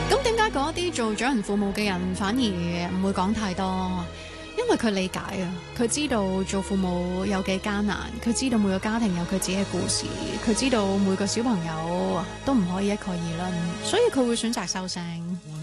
咁點解嗰啲做長人父母嘅人反而唔會講太多？因為佢理解啊，佢知道做父母有幾艱難，佢知道每個家庭有佢自己嘅故事，佢知道每個小朋友都唔可以一概而論，所以佢會選擇收聲。